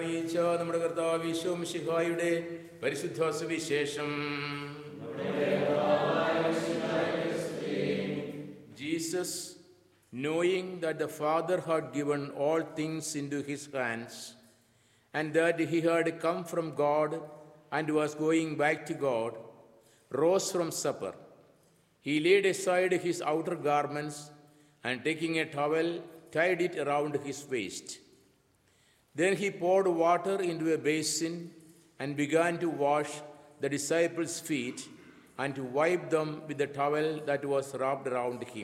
അറിയിച്ച നമ്മുടെ കർത്താവ് ഈശോ മിശിഹായുടെ പരിശുദ്ധ സുവിശേഷം. Jesus, knowing that the Father had given all things into his hands, and that he had come from God and was going back to God, rose from supper. He laid aside his outer garments, and taking a towel, tied it around his waist. Then he poured water into a basin and began to wash the disciples' feet and to wipe them with the towel that was wrapped around him.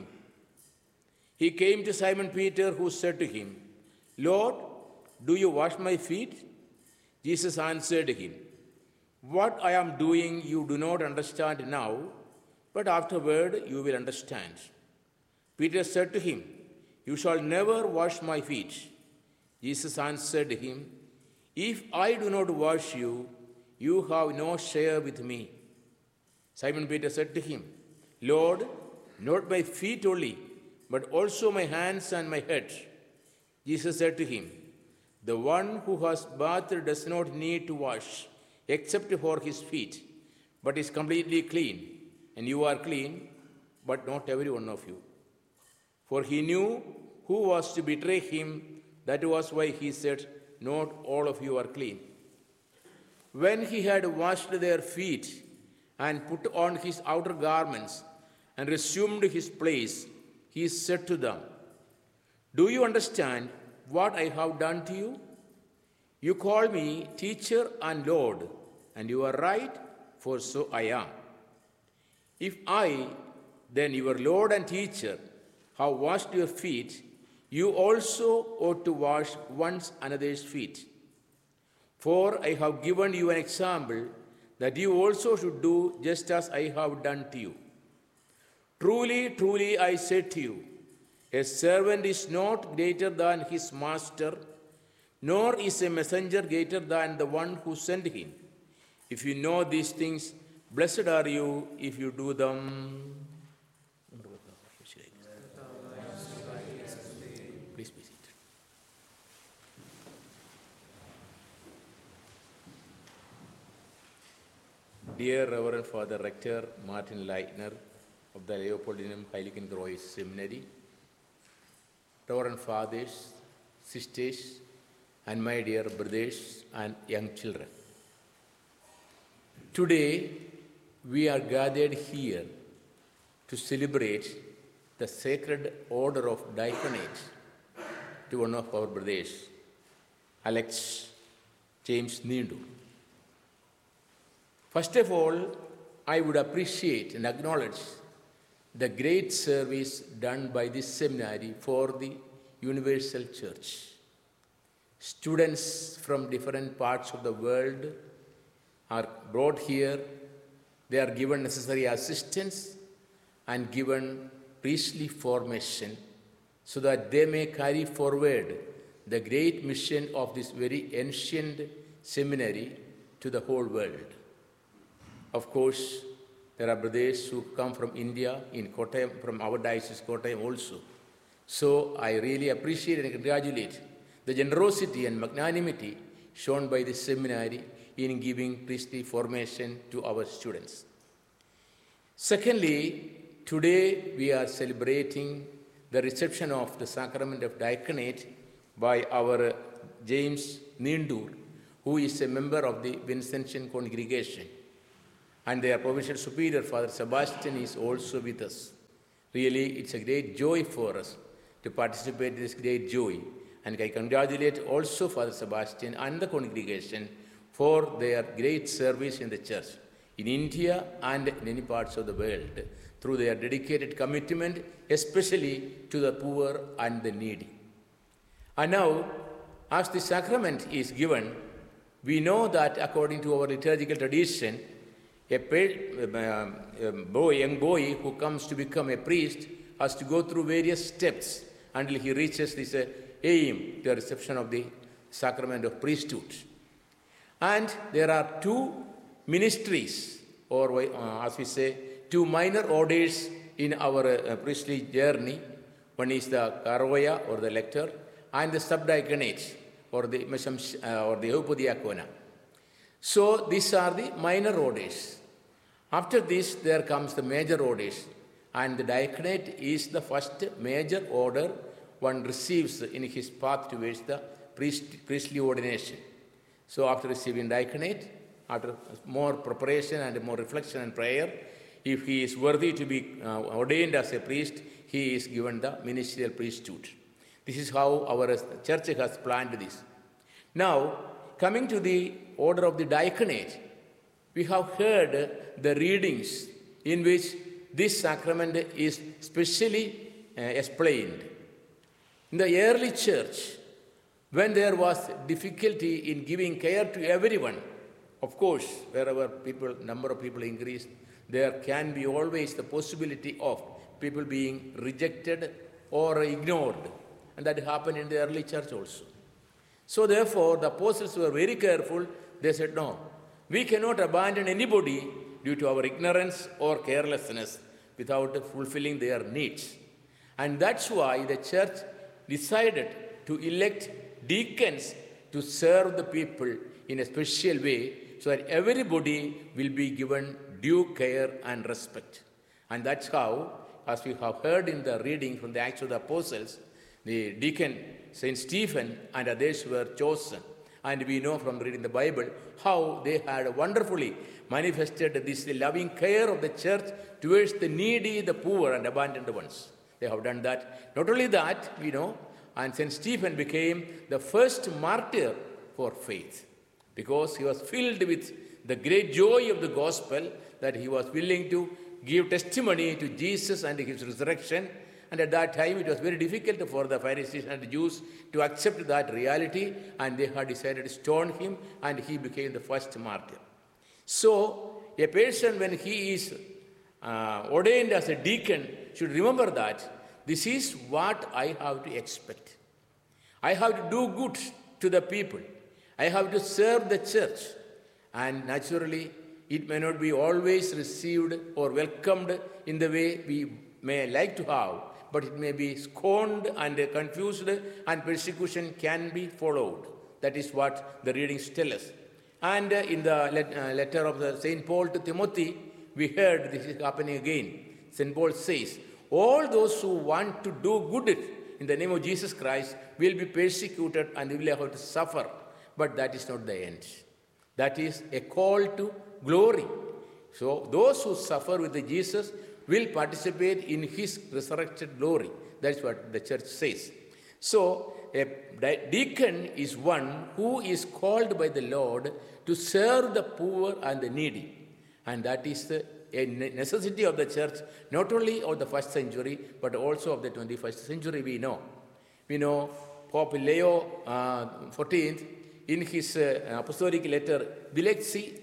He came to Simon Peter, who said to him, "Lord, do you wash my feet?" Jesus answered him, "What I am doing you do not understand now, but afterward you will understand." Peter said to him, "You shall never wash my feet." Jesus answered him, "If I do not wash you, you have no share with me." Simon Peter said to him, "Lord, not my feet only, but also my hands and my head." Jesus said to him, "The one who has bathed does not need to wash except for his feet, but is completely clean, and you are clean, but not every one of you." For he knew who was to betray him. That was why he said, "Not all of you are clean." When he had washed their feet and put on his outer garments and resumed his place, he said to them, "Do you understand what I have done to you? You call me teacher and Lord, and you are right, for so I am. If I, then your Lord and teacher, have washed your feet, you also ought to wash one another's feet. For I have given you an example that you also should do just as I have done to you. Truly, truly, I say to you, a servant is not greater than his master, nor is a messenger greater than the one who sent him. If you know these things, blessed are you if you do them." Please be seated. Dear Reverend Father Rector Martin Leitner of the Leopoldinum Heiligenkreuz Seminary, Reverend Fathers, Sisters, and my dear brothers and young children. Today, we are gathered here to celebrate the sacred order of diaconate to one of our brothers, Alex James Nindu. First of all, I would appreciate and acknowledge the great service done by this seminary for the Universal Church. Students from different parts of the world are brought here. They are given necessary assistance and given priestly formation so that they may carry forward the great mission of this very ancient seminary to the whole world. Of course, there are brothers who come from India, in Kottayam, from our diocese, Kottayam also. So I really appreciate and congratulate the generosity and magnanimity shown by this seminary in giving priestly formation to our students. Secondly, today we are celebrating the reception of the sacrament of diaconate by our James Nindur, who is a member of the Vincentian congregation. And their provincial superior, Father Sebastian, is also with us. Really, it's a great joy for us to participate in this great joy. And I congratulate also Father Sebastian and the congregation for their great service in the church, in India and in many parts of the world, through their dedicated commitment, especially to the poor and the needy. And now, as the sacrament is given, we know that according to our liturgical tradition, a young boy who comes to become a priest has to go through various steps until he reaches this aim, the reception of the sacrament of priesthood. And there are two ministries, or as we say, two minor orders in our priestly journey. One is the Karoya or the lector, and the subdiaconate, or the or the Eupodiakona. So these are the minor orders. After this, there comes the major orders, and the diaconate is the first major order one receives in his path towards the priestly ordination. So after receiving diaconate, after more preparation and more reflection and prayer, if he is worthy to be ordained as a priest, he is given the ministerial priesthood. This is how our church has planned this. Now, coming to the order of the diaconate, we have heard the readings in which this sacrament is specially explained. In the early church, when there was difficulty in giving care to everyone, of course, wherever number of people increased, there can be always the possibility of people being rejected or ignored. And that happened in the early church also. So therefore, the apostles were very careful. They said, no, we cannot abandon anybody due to our ignorance or carelessness without fulfilling their needs. And that's why the church decided to elect deacons to serve the people in a special way so that everybody will be given due care and respect. And that's how, as we have heard in the reading from the Acts of the Apostles, the deacon St. Stephen and others were chosen. And we know from reading the Bible how they had wonderfully manifested this loving care of the church towards the needy, the poor, and abandoned ones. They have done that. Not only that, we know, and St. Stephen became the first martyr for faith because he was filled with the great joy of the gospel that he was willing to give testimony to Jesus and his resurrection. And at that time, it was very difficult for the Pharisees and the Jews to accept that reality, and they had decided to stone him, and he became the first martyr. So, a person, when he is ordained as a deacon, should remember that this is what I have to expect. I have to do good to the people. I have to serve the church. And naturally, it may not be always received or welcomed in the way we may like to have, but it may be scorned and confused, and persecution can be followed. That is what the readings tell us. And in the letter of St. Paul to Timothy, we heard this is happening again. St. Paul says, all those who want to do good in the name of Jesus Christ will be persecuted and will have to suffer. But that is not the end. That is a call to glory. So those who suffer with Jesus will participate in his resurrected glory. That's what the church says. So a deacon is one who is called by the Lord to serve the poor and the needy. And that is a necessity of the church, not only of the first century, but also of the 21st century we know. We know Pope Leo XIV, in his apostolic letter, Dilexi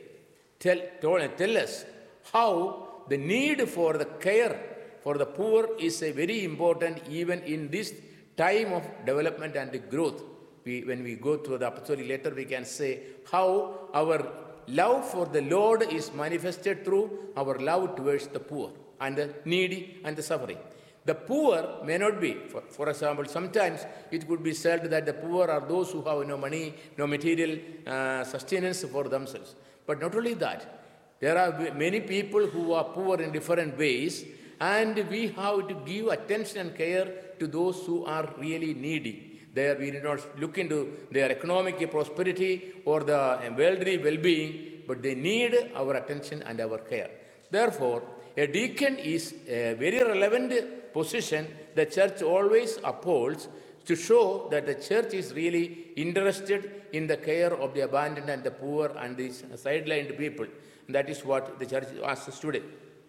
Te, tell us how the need for the care for the poor is a very important even in this time of development and growth. When we go through the apostolic letter, we can say how our love for the Lord is manifested through our love towards the poor and the needy and the suffering. The poor may not be, for example, sometimes it could be said that the poor are those who have no money, no material sustenance for themselves. But not only that, there are many people who are poor in different ways, and we have to give attention and care to those who are really needy. There we do not look into their economic prosperity or the worldly well-being, but they need our attention and our care. Therefore, a deacon is a very relevant position the church always upholds to show that the church is really interested in the care of the abandoned and the poor and the sidelined people. And that is what the church asks us today.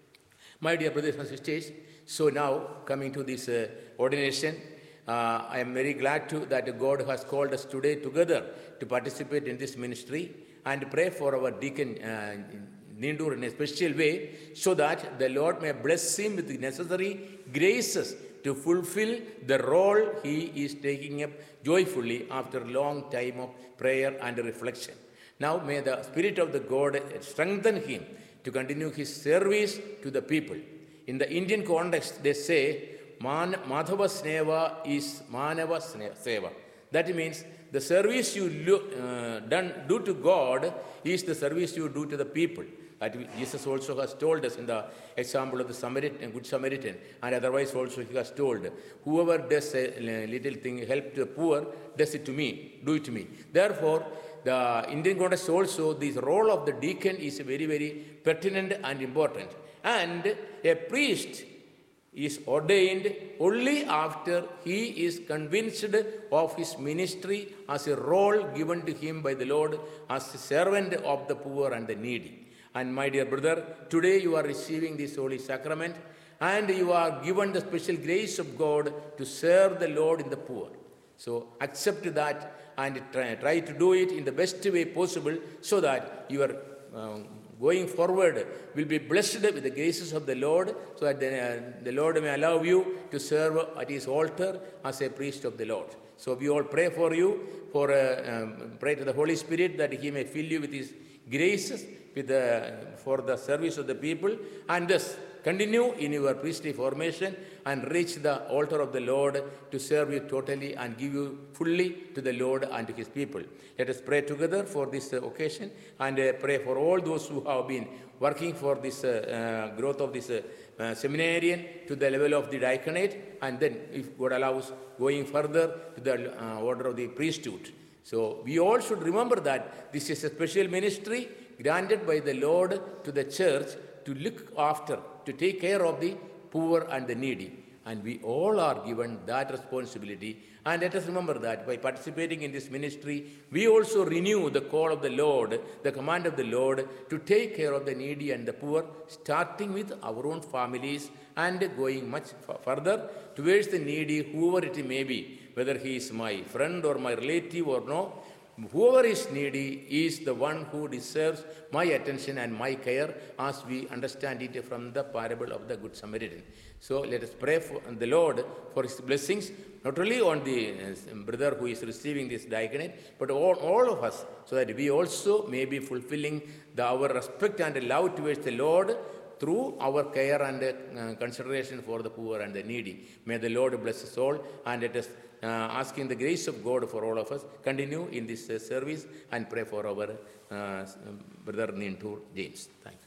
My dear brothers and sisters, so now coming to this ordination, I am very glad that God has called us today together to participate in this ministry and pray for our deacon Nindur in a special way so that the Lord may bless him with the necessary graces to fulfill the role he is taking up joyfully after a long time of prayer and reflection. Now may the Spirit of the God strengthen him to continue his service to the people. In the Indian context, they say, Madhava Sneva is Manava Seva. That means the service you do to God is the service you do to the people. That Jesus also has told us in the example of the Good Samaritan, and otherwise also he has told, whoever does a little thing, help to the poor, does it to me, do it to me. Therefore, the Indian context also, this role of the deacon is very, very pertinent and important. And a priest is ordained only after he is convinced of his ministry as a role given to him by the Lord as a servant of the poor and the needy. And my dear brother, today you are receiving this Holy Sacrament and you are given the special grace of God to serve the Lord in the poor. So accept that and try to do it in the best way possible so that you are going forward will be blessed with the graces of the Lord, so that the Lord may allow you to serve at his altar as a priest of the Lord. So we all pray for you, pray to the Holy Spirit that he may fill you with his graces for the service of the people, and thus continue in your priestly formation and reach the altar of the Lord to serve you totally and give you fully to the Lord and to his people. Let us pray together for this occasion and pray for all those who have been working for this growth of this seminarian to the level of the diaconate, and then, if God allows, going further to the order of the priesthood. So we all should remember that this is a special ministry granted by the Lord to the church to look after, to take care of the poor and the needy. And we all are given that responsibility. And let us remember that by participating in this ministry, we also renew the call of the Lord, the command of the Lord to take care of the needy and the poor, starting with our own families and going much further towards the needy, whoever it may be, whether he is my friend or my relative or no. Whoever is needy is the one who deserves my attention and my care, as we understand it from the parable of the Good Samaritan. So let us pray for the Lord for his blessings, not only on the brother who is receiving this diaconate, but all of us, so that we also may be fulfilling our respect and love towards the Lord through our care and consideration for the poor and the needy. May the Lord bless us all, and let us asking the grace of God for all of us, continue in this service and pray for our brother Nintur James. Thank you.